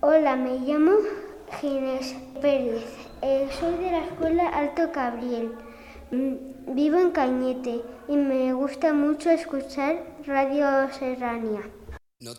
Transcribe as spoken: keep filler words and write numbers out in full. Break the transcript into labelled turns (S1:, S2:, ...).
S1: Hola, me llamo Ginés Pérez. Eh, soy de la escuela Alto Cabriel. Mm, Vivo en Cañete y me gusta mucho escuchar Radio Serrania.